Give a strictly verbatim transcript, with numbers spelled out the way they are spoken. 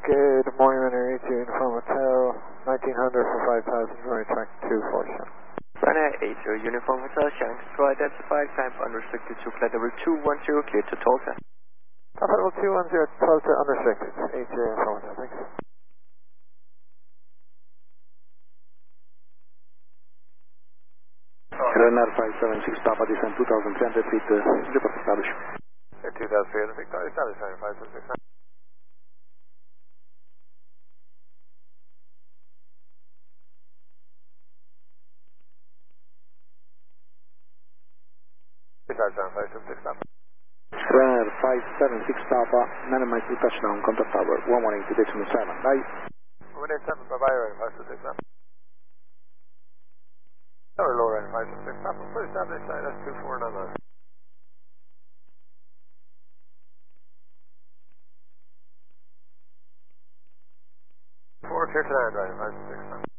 Good morning, runner eight two Uniform Hotel, nineteen hundred for five thousand, runway track two four seven. Runner eight zero Uniform Hotel, Shanghai Control identified, time unrestricted to flight number two one zero, clear to Tulsa. Top level two one zero, Tulsa, unrestricted, eight zero Uniform Hotel, thanks. Runner five seven six, Papa descent two thousand three hundred feet, uh, report established. two thousand three hundred feet, establish five seven six nine. Runner five seven six Papa, nine miles to touchdown, contact tower, one one eight decimal seven, bye. one eight seven, bye bye, running five seven six nine. Tower low, running five seven six, Papa, fully established, I S two four nine nine. four, clear to land, running five seven six nine.